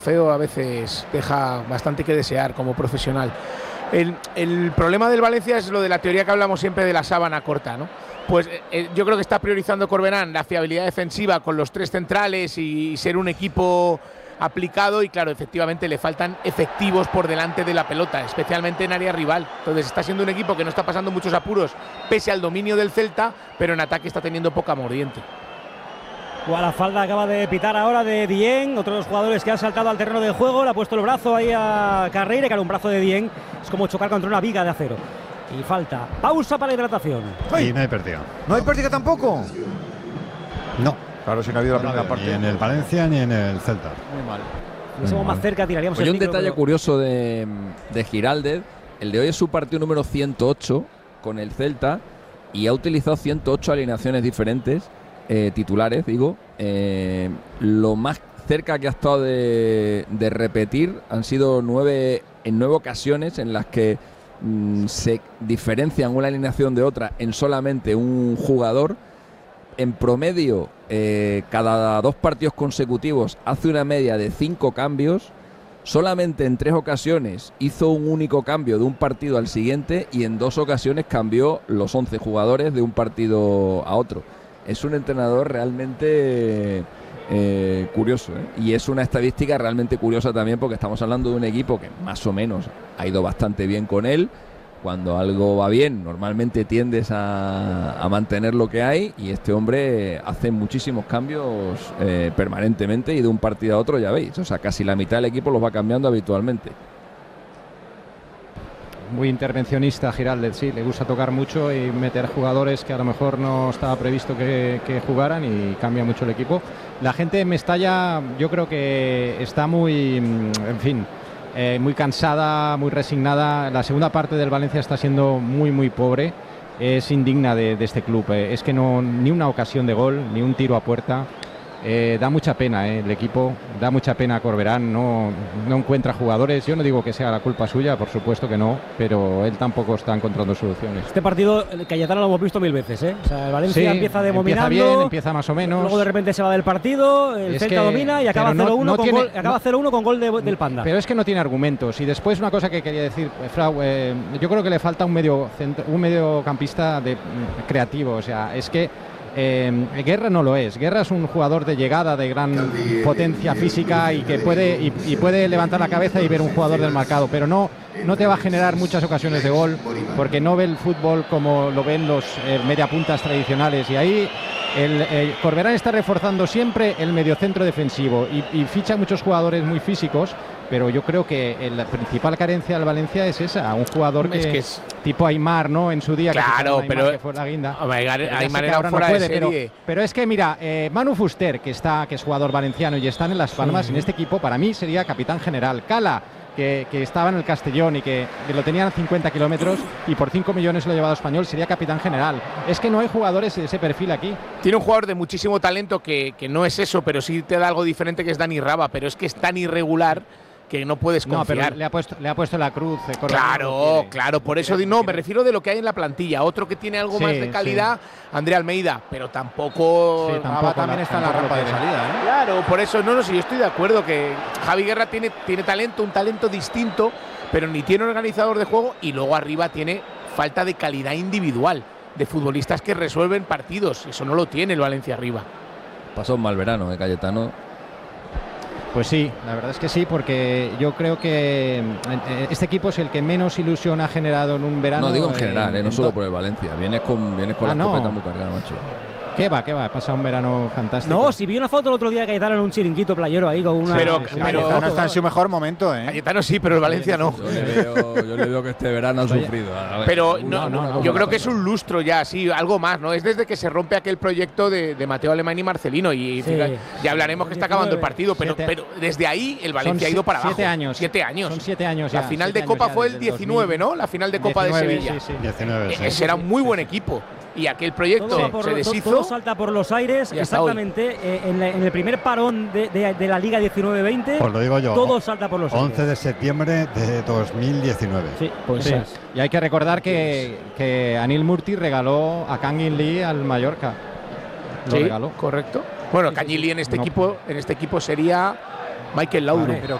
Feo a veces deja bastante que desear como profesional. El problema del Valencia es lo de la teoría que hablamos siempre de la sábana corta, ¿no? Pues yo creo que está priorizando Corberán la fiabilidad defensiva con los tres centrales y ser un equipo aplicado, y claro, efectivamente le faltan efectivos por delante de la pelota, especialmente en área rival. Entonces está siendo un equipo que no está pasando muchos apuros pese al dominio del Celta, pero en ataque está teniendo poca mordiente. La falda acaba de pitar ahora de Dieng, otro de los jugadores que han saltado al terreno de juego, le ha puesto el brazo ahí a Carreira, que era un brazo de Dieng, es como chocar contra una viga de acero. Y falta. Pausa para la hidratación. Y no hay pérdida. ¿No hay pérdida tampoco? No. Claro, si no ha habido la primera parte. Ni en el Valencia ni en el Celta. Muy mal. Si somos más cerca, tiraríamos Oye, el un micro, detalle pero... curioso de Giraldez. El de hoy es su partido número 108 con el Celta y ha utilizado 108 alineaciones diferentes, titulares, digo. Lo más cerca que ha estado de repetir han sido 9 ocasiones en las que se diferencian una alineación de otra en solamente un jugador. En promedio, cada 2 partidos consecutivos hace una media de 5 cambios. Solamente en 3 ocasiones hizo un único cambio de un partido al siguiente, y en 2 ocasiones cambió los 11 jugadores de un partido a otro. Es un entrenador realmente curioso, ¿eh? Y es una estadística realmente curiosa también, porque estamos hablando de un equipo que más o menos ha ido bastante bien con él. Cuando algo va bien, normalmente tiendes a mantener lo que hay, y este hombre hace muchísimos cambios permanentemente, y de un partido a otro ya veis, o sea, casi la mitad del equipo los va cambiando habitualmente. Muy intervencionista Giraldez, sí, le gusta tocar mucho y meter jugadores que a lo mejor no estaba previsto que jugaran, y cambia mucho el equipo. La gente de Mestalla, yo creo que está muy, en fin, muy cansada, muy resignada. La segunda parte del Valencia está siendo muy pobre. Es indigna de este club. Es que no, ni una ocasión de gol, ni un tiro a puerta. Da mucha pena el equipo, da mucha pena Corberán, no encuentra jugadores. Yo no digo que sea la culpa suya, por supuesto que no, pero él tampoco está encontrando soluciones. Este partido, el Cayetano lo hemos visto 1000 veces, ¿eh? O sea, el Valencia sí, empieza dominando, empieza bien, empieza más o menos. Luego de repente se va del partido, el Celta domina y acaba 0-1 con gol del Panda. Pero es que no tiene argumentos. Y después una cosa que quería decir, Frau, yo creo que le falta un mediocampista creativo. O sea, es que Guerra no lo es. Guerra es un jugador de llegada, de gran potencia física, y que puede levantar la cabeza y ver un jugador del marcado, pero no te va a generar muchas ocasiones de gol, porque no ve el fútbol como lo ven los mediapuntas tradicionales. Y ahí Corberán está reforzando siempre el mediocentro defensivo y ficha muchos jugadores muy físicos, pero yo creo que la principal carencia del Valencia es esa, un jugador que es tipo Aimar, ¿no? En su día, claro, que fue la guinda. Aimar era fuera de serie. Pero es que mira, Manu Fuster, que es jugador valenciano y está en Las Palmas, en este equipo, para mí sería capitán general. Cala, que estaba en el Castellón y que lo tenían a 50 kilómetros y por 5 millones lo ha llevado a Español, sería capitán general. Es que no hay jugadores de ese perfil aquí. Tiene un jugador de muchísimo talento que no es eso, pero sí te da algo diferente, que es Dani Raba, pero es que es tan irregular que no puedes confiar. No, pero le ha puesto la cruz. Claro, por eso me refiero de lo que hay en la plantilla. Otro que tiene algo más de calidad, André Almeida, pero tampoco también está en la rampa de salida, ¿eh? Claro, por eso sí, yo estoy de acuerdo que Javi Guerra tiene talento, un talento distinto, pero ni tiene organizador de juego, y luego arriba tiene falta de calidad individual, de futbolistas que resuelven partidos. Eso no lo tiene el Valencia arriba. Pasó un mal verano de Cayetano. Pues sí, la verdad es que sí, porque yo creo que este equipo es el que menos ilusión ha generado en un verano. No, digo en general, no solo por el Valencia. Vienes con la escopeta muy cargada, macho. ¿Qué va? Ha pasado un verano fantástico. No, si vi una foto el otro día de Cayetano en un chiringuito playero ahí con una... Pero Cayetano está en su mejor momento, ¿eh? Cayetano sí, pero el Valencia no. Yo le veo que este verano ha sufrido. Pero yo creo que es un lustro ya, sí, algo más, ¿no? Es desde que se rompe aquel proyecto de Mateo Alemán y Marcelino, y ya hablaremos que está acabando el partido, pero desde ahí el Valencia ha ido para abajo. 7 años. 7 años. Son 7 años ya. La final de Copa fue el 19, ¿no? La final de Copa de Sevilla. Sí. 19, sí. Ese era un muy buen equipo. Y aquel proyecto se deshizo. Todo salta por los aires, exactamente. En el primer parón de la Liga 19-20, pues lo digo yo, todo salta por los 11 de septiembre de 2019. Sí, pues sí. Y hay que recordar que Anil Murti regaló a Kangin Lee al Mallorca. Lo regaló. Correcto. Bueno, Kangin Lee en este equipo sería Michael Laudrup. Vale. Pero